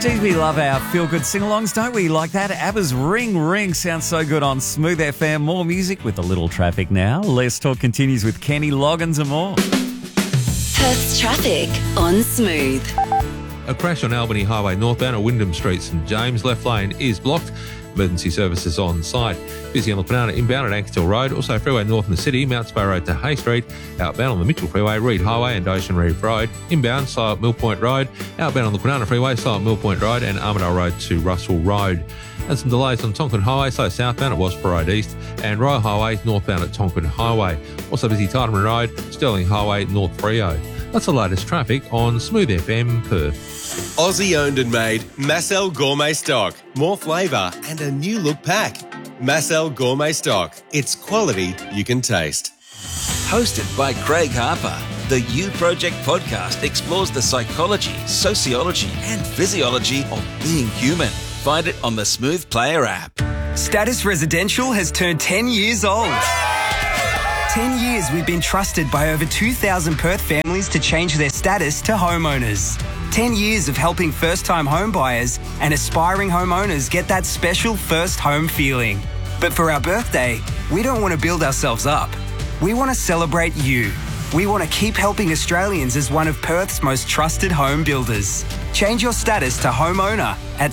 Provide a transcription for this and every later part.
Geez, we love our feel-good sing-alongs, don't we? Like that. ABBA's Ring Ring sounds so good on Smooth FM. More music with a little traffic now. Let's Talk continues with Kenny Loggins and more. Perth's traffic on Smooth. A crash on Albany Highway northbound at Wyndham Street, St James. Left lane is blocked. Emergency services on site. Busy on the Kwinana inbound at Ankersdale Road. Also freeway north in the city, Mount Spur Road to Hay Street. Outbound on the Mitchell Freeway, Reed Highway and Ocean Reef Road. Inbound, slow at Mill Point Road. Outbound on the Kwinana Freeway, slow at Mill Point Road and Armidale Road to Russell Road. And some delays on Tonkin Highway, slow southbound at Wasper Road East. And Royal Highway, northbound at Tonkin Highway. Also busy Tideman Road, Stirling Highway, North Freo. That's the latest traffic on Smooth FM Perth. Aussie owned and made Marcel Gourmet Stock. More flavour and a new look pack. Marcel Gourmet Stock. It's quality you can taste. Hosted by Craig Harper, the You Project podcast explores the psychology, sociology and physiology of being human. Find it on the Smooth Player app. Status Residential has turned 10 years old. 10 years we've been trusted by over 2,000 Perth families to change their status to homeowners. 10 years of helping first-time home buyers and aspiring homeowners get that special first home feeling. But for our birthday, we don't want to build ourselves up. We want to celebrate you. We want to keep helping Australians as one of Perth's most trusted home builders. Change your status to homeowner at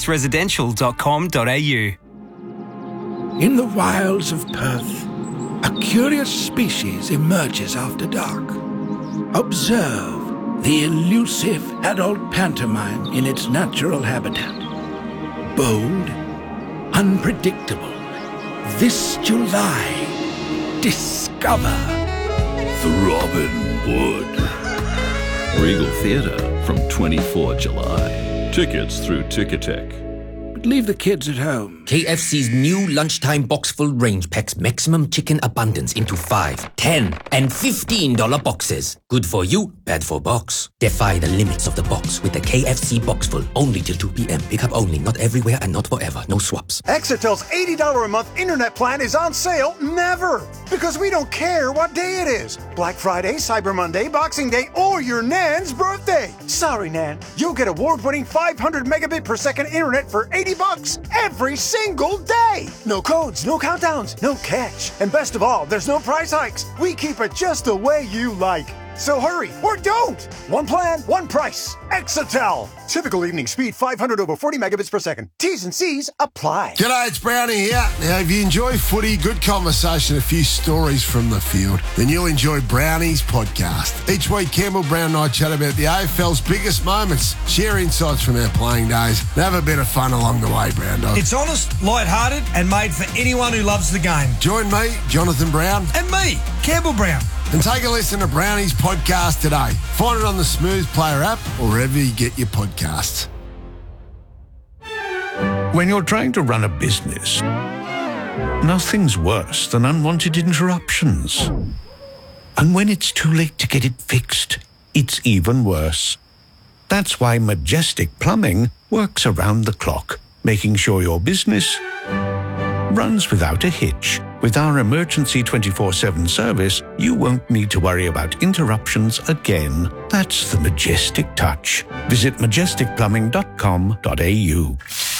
statusresidential.com.au. In the wilds of Perth, a curious species emerges after dark. Observe the elusive adult pantomime in its natural habitat. Bold, unpredictable. This July, discover The Robin Wood. Regal Theatre from 24 July. Tickets through Ticketek. but leave the kids at home. KFC's new lunchtime box full range packs maximum chicken abundance into 5, 10 and $15 boxes. Good for you, bad for box. Defy the limits of the box with the KFC box full. Only till 2 p.m. Pick up only, not everywhere and not forever. No swaps. Exitel's $80 a month internet plan is on sale never. Because we don't care what day it is. Black Friday, Cyber Monday, Boxing Day, or your Nan's birthday. Sorry, Nan. You'll get award-winning 500 megabit per second internet for $80 every single day. No codes, no countdowns, no catch. And best of all, there's no price hikes. We keep it just the way you like. So hurry, or don't. One plan, one price. Exitel. Typical evening speed 500 over 40 megabits per second. T's and C's apply. G'day, it's Brownie here. Now, if you enjoy footy, good conversation, a few stories from the field, then you'll enjoy Brownie's podcast. Each week, Campbell Brown and I chat about the AFL's biggest moments, share insights from our playing days, and have a bit of fun along the way, Brown Dog. It's honest, light-hearted, and made for anyone who loves the game. Join me, Jonathan Brown. And me, Campbell Brown. And take a listen to Brownie's podcast today. Find it on the Smooth Player app or wherever you get your podcasts. When you're trying to run a business, nothing's worse than unwanted interruptions. And when it's too late to get it fixed, it's even worse. That's why Majestic Plumbing works around the clock, making sure your business runs without a hitch. With our emergency 24/7 service, you won't need to worry about interruptions again. That's the Majestic touch. Visit majesticplumbing.com.au.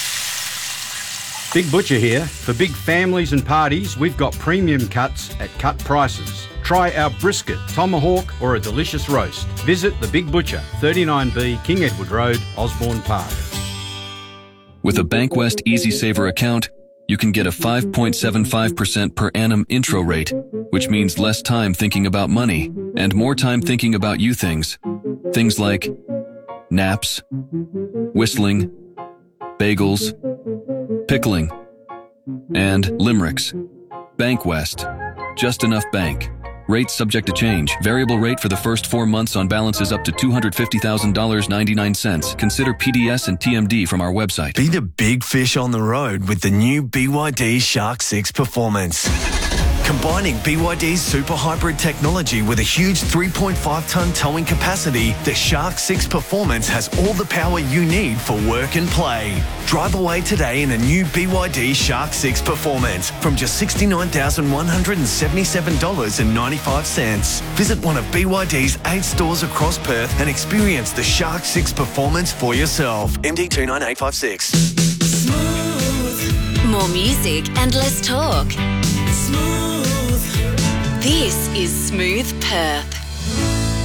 Big Butcher here. For big families and parties, we've got premium cuts at cut prices. Try our brisket, tomahawk or a delicious roast. Visit The Big Butcher, 39B King Edward Road, Osborne Park. With a Bankwest EasySaver account, you can get a 5.75% per annum intro rate, which means less time thinking about money and more time thinking about you things. Things like naps, whistling, bagels, pickling, and limericks. Bankwest. Just enough bank. Rates subject to change. Variable rate for the first 4 months on balances up to $250,000.99. Consider PDS and TMD from our website. Be the big fish on the road with the new BYD Shark 6 Performance. Combining BYD's super hybrid technology with a huge 3.5-tonne towing capacity, the Shark 6 Performance has all the power you need for work and play. Drive away today in a new BYD Shark 6 Performance from just $69,177.95. Visit one of BYD's 8 stores across Perth and experience the Shark 6 Performance for yourself. MD 29856. More music and less talk. This is Smooth Perth.